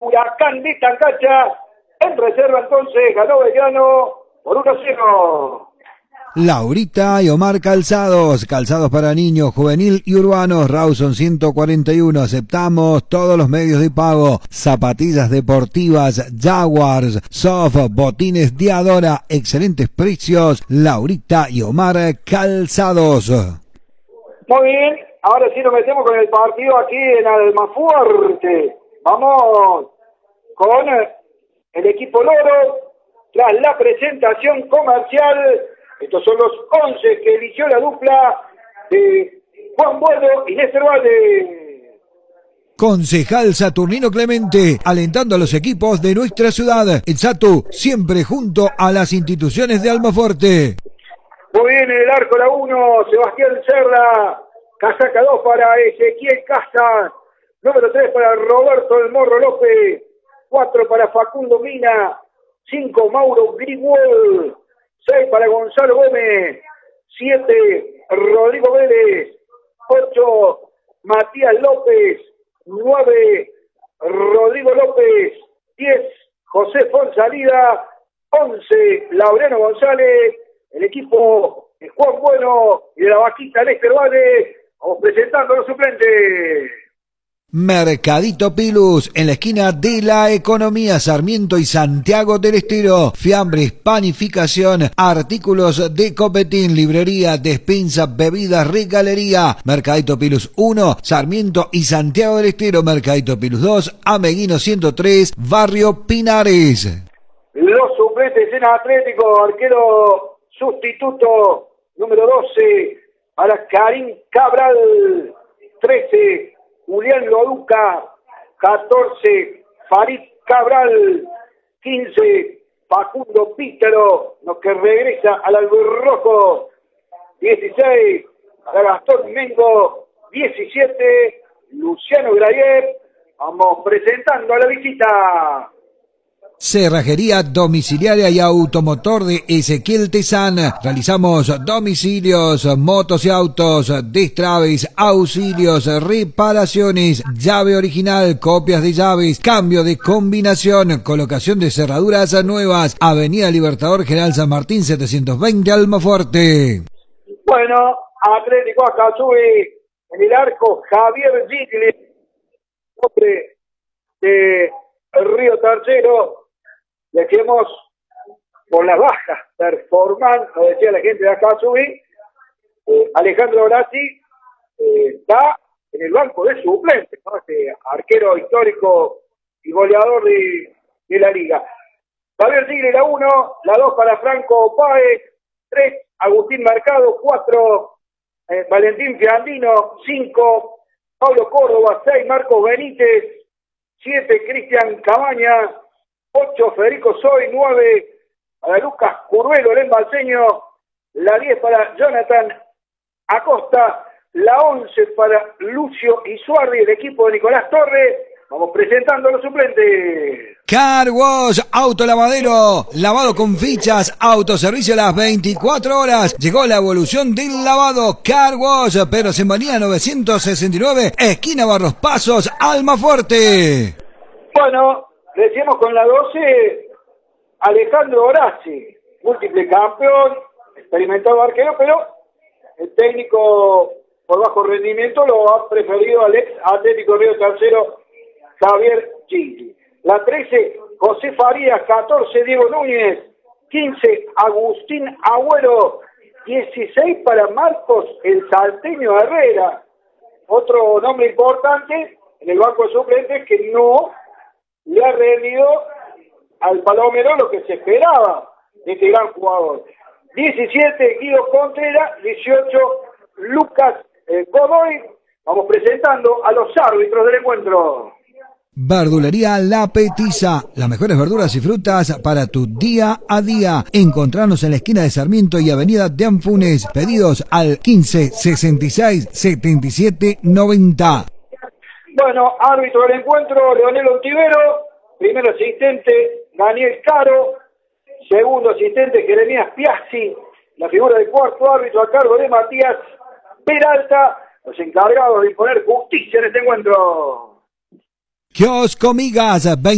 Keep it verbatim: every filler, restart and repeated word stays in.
Huracán de Tancacha. En reserva entonces ganó Belgrano por uno a cero. Laurita y Omar Calzados, calzados para niños, juvenil y urbanos, Rawson ciento cuarenta y uno, aceptamos todos los medios de pago, zapatillas deportivas, Jaguars, Soft, botines Diadora, excelentes precios, Laurita y Omar Calzados. Muy bien, ahora sí nos metemos con el partido aquí en Almafuerte. Vamos con el equipo Loro, tras la presentación comercial. Estos son los once que eligió la dupla de Juan Bueno y Néstor Valde. Concejal Saturnino Clemente, alentando a los equipos de nuestra ciudad. El Satu, siempre junto a las instituciones de Almafuerte. Muy bien, en el arco la uno, Sebastián Serra. Casaca dos para Ezequiel Casa. Número tres para Roberto El Morro López. cuatro para Facundo Mina. cinco Mauro Grigol. seis para Gonzalo Gómez, siete Rodrigo Vélez, ocho Matías López, nueve Rodrigo López, diez José Fonsalida, once Laureano González, el equipo de Juan Bueno y de la vaquita Lester Valle. Vamos presentando a los suplentes. Mercadito Pilus, en la esquina de la Economía, Sarmiento y Santiago del Estero. Fiambres, panificación, artículos de copetín, librería, despensa, bebidas, regalería. Mercadito Pilus uno, Sarmiento y Santiago del Estero. Mercadito Pilus dos, Ameguino ciento tres, Barrio Pinares. Los suplentes en Atlético, arquero sustituto número doce, para Karim Cabral, trece Julián Loduca, catorce Farid Cabral, quince Facundo Pítero, lo que regresa al albirrojo, dieciséis para Gastón Mengo, diecisiete Luciano Grayer. Vamos presentando a la visita. Cerrajería domiciliaria y automotor de Ezequiel Tezán. Realizamos domicilios, motos y autos, destraves, auxilios, reparaciones, llave original, copias de llaves, cambio de combinación, colocación de cerraduras nuevas. Avenida Libertador General San Martín setecientos veinte, Almafuerte. Bueno, Atlético Acazúe en el arco, Javier Gigli, hombre de Río Tercero. Dejemos por las bajas performance, lo decía la gente de Acazúe, eh, Alejandro Horaci eh, está en el banco de suplentes, ¿no? Este arquero histórico y goleador de, de la liga. Javier Tigre la uno, la dos para Franco Páez, tres Agustín Mercado, cuatro eh, Valentín Fiandino, cinco Pablo Córdoba, seis Marcos Benítez, siete Cristian Cabaña, ocho Federico Soy, nueve para Lucas Curvelo, el embalseño, la diez para Jonathan Acosta, la once para Lucio Isuardi, el equipo de Nicolás Torres. Vamos presentando a los suplentes. Car Wash, autolavadero, lavado con fichas, autoservicio a las veinticuatro horas. Llegó la evolución del lavado. Car Wash, Pedro Sembanía novecientos sesenta y nueve, esquina Barros Pasos, Almafuerte. Bueno, decíamos con la doce, Alejandro Horaci, múltiple campeón, experimentado arquero, pero el técnico por bajo rendimiento lo ha preferido al ex Atlético Río Tercero, Javier Gigli. La trece, José Farías, catorce, Diego Núñez, quince, Agustín Agüero, dieciséis para Marcos el Salteño Herrera. Otro nombre importante en el banco de suplentes que no le ha rendido al Palomero lo que se esperaba de este gran jugador. diecisiete, Guido Contreras, dieciocho, Lucas eh, Godoy. Vamos presentando a los árbitros del encuentro. Verdulería La Petiza, las mejores verduras y frutas para tu día a día. Encontrarnos en la esquina de Sarmiento y Avenida de Anfunes. Pedidos al quince sesenta y seis setenta y siete noventa. Bueno, árbitro del encuentro, Leonel Ontivero. Primer asistente, Daniel Caro. Segundo asistente, Jeremías Piazzi. La figura del cuarto árbitro a cargo de Matías Peralta. Los encargados de imponer justicia en este encuentro. Kiosco Migas,